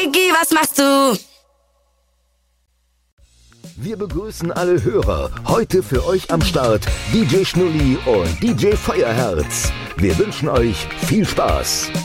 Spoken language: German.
Iggy, was machst du? Wir begrüßen alle Hörer. Heute für euch am Start DJ Schnulli und DJ Feuerherz. Wir wünschen euch viel Spaß.